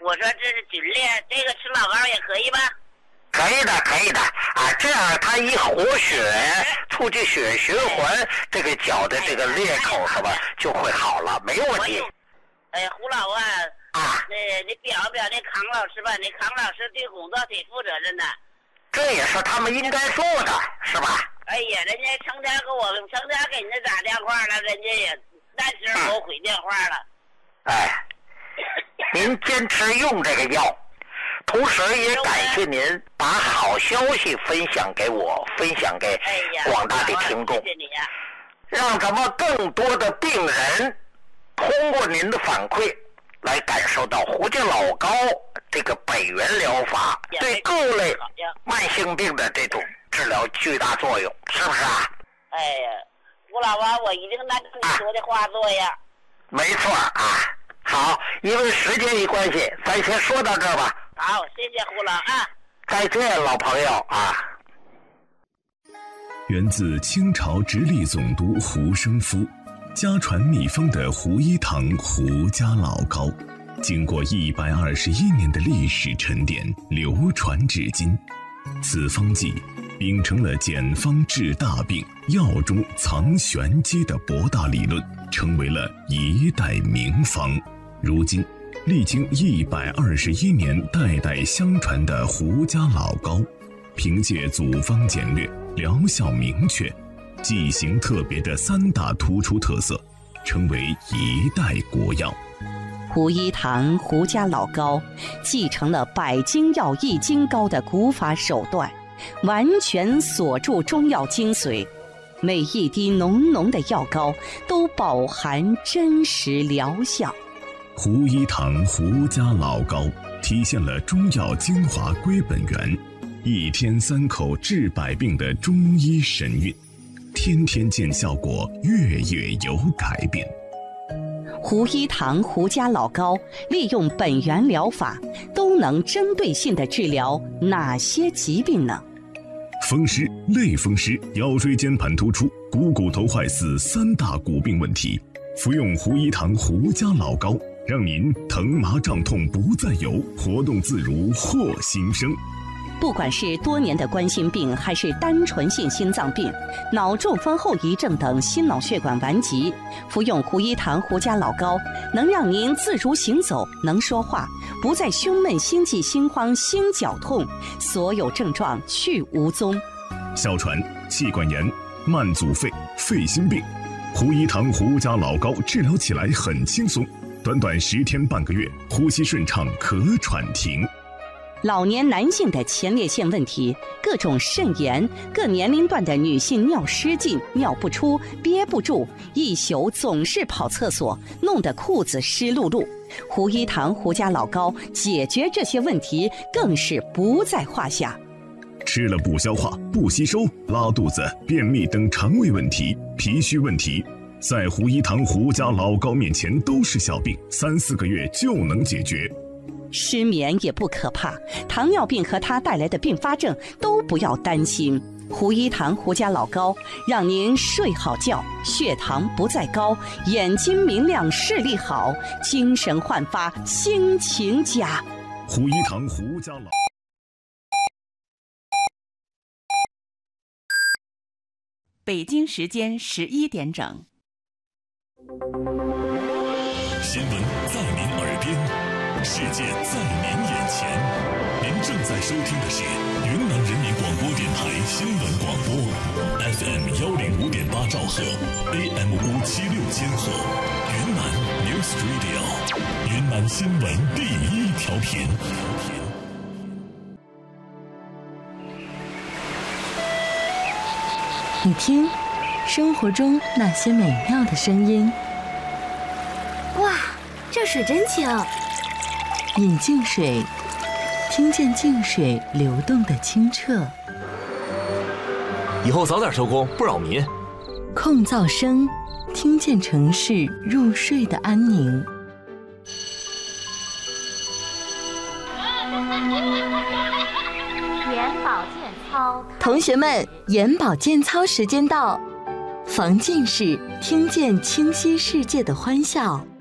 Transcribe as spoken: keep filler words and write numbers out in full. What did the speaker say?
我说这是菌裂，这个吃老膏也可以吧？ 可以的，可以的啊，这样它一活血，促进血循环，这个脚的这个裂口是吧，就会好了，没问题。 哎，胡老啊， 啊， 那你表表那康老师吧，那康老师对工作挺负责任的。 这也是他们应该做的，是吧？ 哎呀，人家成天给我成天给人家打电话了，人家也暂时给我回电话了。 嗯、哎，您坚持用这个药，同时也感谢您把好消息分享给我，分享给广大的听众， 哎、谢谢你呀、啊， 让咱们更多的病人通过您的反馈来感受到胡金老膏这个北元疗法对各类慢性病的这种治疗巨大作用，是不是啊？ 哎呀，胡老啊，我一定按照你说的话做呀。 啊、没错啊。好，因为时间的关系，咱先说到这儿吧。 好，谢谢胡老啊。 再见，老朋友啊。 源自清朝直隶总督胡生夫家传秘方的胡一堂胡家老膏，经过一百二十一年的历史沉淀，流传至今。此方剂秉承了简方治大病、药中藏玄机的博大理论，成为了一代名方。如今历经一百二十一年代代相传的胡家老膏，凭借组方简略、疗效明确、剂型特别的三大突出特色，成为一代国药。 胡一堂胡家老膏继承了百金药益金膏的古法手段，完全锁住中药精髓，每一滴浓浓的药膏都饱含真实疗效。 胡一堂胡家老膏体现了中药精华归本源，一天三口治百病的中医神韵，天天见效果，月月有改变。 胡一堂胡家老膏利用本源疗法，都能针对性地治疗哪些疾病呢？ 风湿、类风湿、腰椎间盘突出、股骨头坏死三大骨病问题，服用胡一堂胡家老膏，让您疼麻胀痛不再有，活动自如获新生。 不管是多年的冠心病，还是单纯性心脏病、脑中风后遗症等心脑血管顽疾，服用胡一堂胡家老膏，能让您自如行走，能说话，不再胸闷、心悸、心慌、心绞痛，所有症状去无踪。 哮喘、气管炎、慢阻肺、肺心病，胡一堂胡家老膏治疗起来很轻松，短短十天半个月，呼吸顺畅，咳喘停。 老年男性的前列腺问题，各种肾炎，各年龄段的女性尿失禁、尿不出、憋不住，一宿总是跑厕所，弄得裤子湿漉漉。胡一堂胡家老膏解决这些问题更是不在话下。 吃了不消化、不吸收、拉肚子、便秘等肠胃问题、脾虚问题，在胡一堂胡家老膏面前都是小病，三四个月就能解决。 失眠也不可怕，糖尿病和它带来的并发症都不要担心。胡一堂胡家老膏让您睡好觉，血糖不再高，眼睛明亮，视力好，精神焕发，心情佳。 胡一堂胡家老北京时间十一点整。 新闻在您耳边，世界在您眼前。您正在收听的是云南人民广播电台新闻广播 ，F M 幺零五点八兆赫 ，A M 五七六千赫，云南 News Radio， 云南新闻第一调频。 你听，生活中那些美妙的声音。 哇，这水真清！ 饮净水，听见净水流动的清澈。 以后早点收工，不扰民。 控噪声，听见城市入睡的安宁。 眼保健操， 同学们，眼保健操时间到，防近视，听见清晰世界的欢笑。